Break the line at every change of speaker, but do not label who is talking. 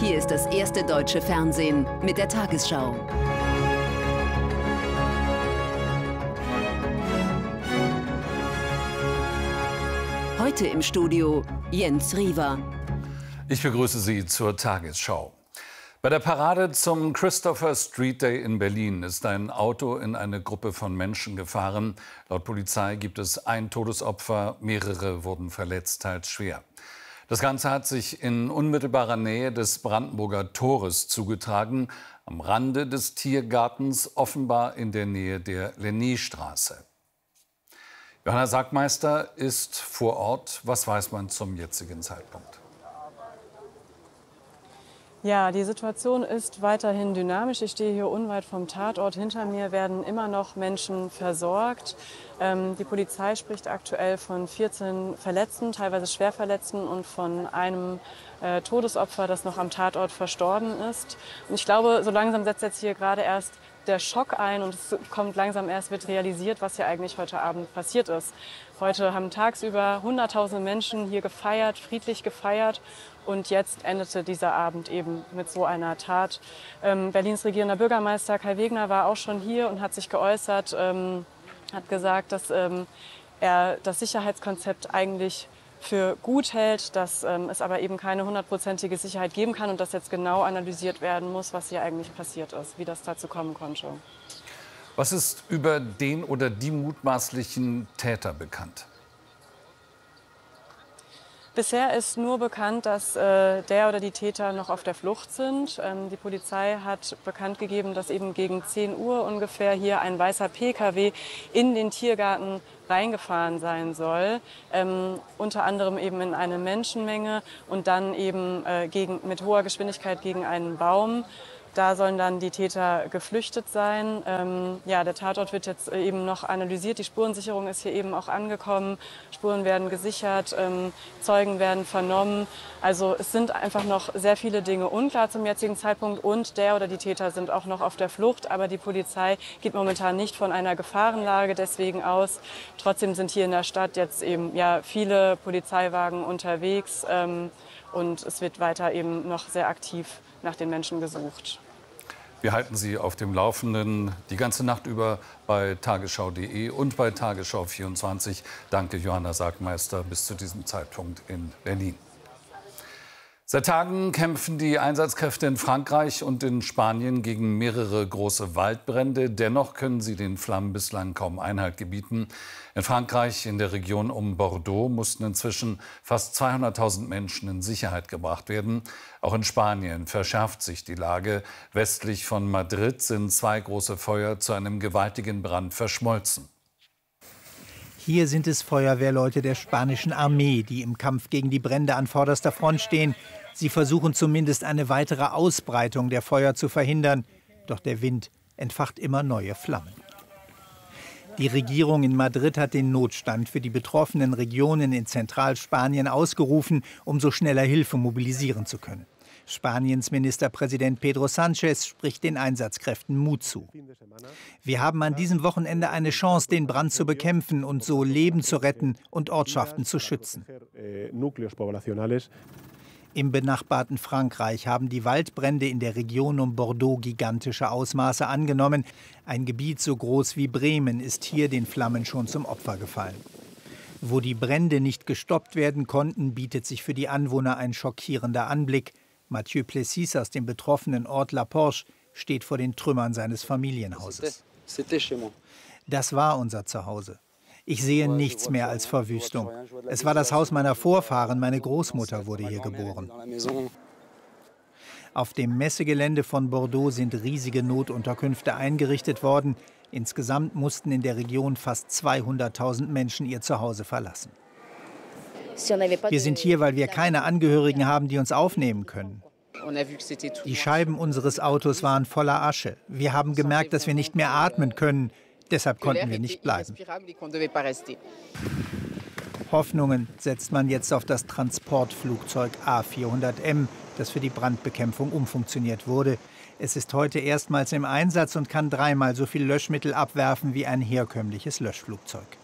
Hier ist das erste deutsche Fernsehen mit der Tagesschau. Heute im Studio Jens Riewer.
Ich begrüße Sie zur Tagesschau. Bei der Parade zum Christopher Street Day in Berlin ist ein Auto in eine Gruppe von Menschen gefahren. Laut Polizei gibt es ein Todesopfer, mehrere wurden verletzt, teils schwer. Das Ganze hat sich in unmittelbarer Nähe des Brandenburger Tores zugetragen, am Rande des Tiergartens, offenbar in der Nähe der Lenné-Straße. Johanna Sackmeister ist vor Ort. Was weiß man zum jetzigen Zeitpunkt?
Ja, die Situation ist weiterhin dynamisch. Ich stehe hier unweit vom Tatort. Hinter mir werden immer noch Menschen versorgt. Die Polizei spricht aktuell von 14 Verletzten, teilweise Schwerverletzten und von einem Todesopfer, das noch am Tatort verstorben ist. Und ich glaube, so langsam setzt jetzt hier gerade erst der Schock ein und es kommt langsam erst, wird realisiert, was hier eigentlich heute Abend passiert ist. Heute haben tagsüber hunderttausende Menschen hier gefeiert, friedlich gefeiert. Und jetzt endete dieser Abend eben mit so einer Tat. Berlins regierender Bürgermeister Kai Wegner war auch schon hier und hat sich geäußert, hat gesagt, dass er das Sicherheitskonzept eigentlich für gut hält, dass es aber eben keine 100%ige Sicherheit geben kann und dass jetzt genau analysiert werden muss, was hier eigentlich passiert ist, wie das dazu kommen konnte.
Was ist über den oder die mutmaßlichen Täter bekannt?
Bisher ist nur bekannt, dass der oder die Täter noch auf der Flucht sind. Die Polizei hat bekannt gegeben, dass eben gegen 10 Uhr ungefähr hier ein weißer Pkw in den Tiergarten reingefahren sein soll. Unter anderem eben in eine Menschenmenge und dann eben mit hoher Geschwindigkeit gegen einen Baum. Da sollen dann die Täter geflüchtet sein. Der Tatort wird jetzt eben noch analysiert. Die Spurensicherung ist hier eben auch angekommen. Spuren werden gesichert, Zeugen werden vernommen. Also es sind einfach noch sehr viele Dinge unklar zum jetzigen Zeitpunkt. Und der oder die Täter sind auch noch auf der Flucht. Aber die Polizei geht momentan nicht von einer Gefahrenlage deswegen aus. Trotzdem sind hier in der Stadt jetzt eben viele Polizeiwagen unterwegs. Und es wird weiter eben noch sehr aktiv nach den Menschen gesucht.
Wir halten Sie auf dem Laufenden die ganze Nacht über bei tagesschau.de und bei Tagesschau 24. Danke, Johanna Sackmeister, bis zu diesem Zeitpunkt in Berlin. Seit Tagen kämpfen die Einsatzkräfte in Frankreich und in Spanien gegen mehrere große Waldbrände. Dennoch können sie den Flammen bislang kaum Einhalt gebieten. In Frankreich, in der Region um Bordeaux, mussten inzwischen fast 200.000 Menschen in Sicherheit gebracht werden. Auch in Spanien verschärft sich die Lage. Westlich von Madrid sind 2 große Feuer zu einem gewaltigen Brand verschmolzen.
Hier sind es Feuerwehrleute der spanischen Armee, die im Kampf gegen die Brände an vorderster Front stehen. Sie versuchen zumindest eine weitere Ausbreitung der Feuer zu verhindern. Doch der Wind entfacht immer neue Flammen. Die Regierung in Madrid hat den Notstand für die betroffenen Regionen in Zentralspanien ausgerufen, um so schneller Hilfe mobilisieren zu können. Spaniens Ministerpräsident Pedro Sánchez spricht den Einsatzkräften Mut zu. Wir haben an diesem Wochenende eine Chance, den Brand zu bekämpfen und so Leben zu retten und Ortschaften zu schützen. Im benachbarten Frankreich haben die Waldbrände in der Region um Bordeaux gigantische Ausmaße angenommen. Ein Gebiet so groß wie Bremen ist hier den Flammen schon zum Opfer gefallen. Wo die Brände nicht gestoppt werden konnten, bietet sich für die Anwohner ein schockierender Anblick. Mathieu Plessis aus dem betroffenen Ort La Porche steht vor den Trümmern seines Familienhauses. Das war unser Zuhause. Ich sehe nichts mehr als Verwüstung. Es war das Haus meiner Vorfahren, meine Großmutter wurde hier geboren. Auf dem Messegelände von Bordeaux sind riesige Notunterkünfte eingerichtet worden. Insgesamt mussten in der Region fast 200.000 Menschen ihr Zuhause verlassen. Wir sind hier, weil wir keine Angehörigen haben, die uns aufnehmen können. Die Scheiben unseres Autos waren voller Asche. Wir haben gemerkt, dass wir nicht mehr atmen können. Deshalb konnten wir nicht bleiben. Hoffnungen setzt man jetzt auf das Transportflugzeug A400M, das für die Brandbekämpfung umfunktioniert wurde. Es ist heute erstmals im Einsatz und kann 3-mal so viel Löschmittel abwerfen wie ein herkömmliches Löschflugzeug.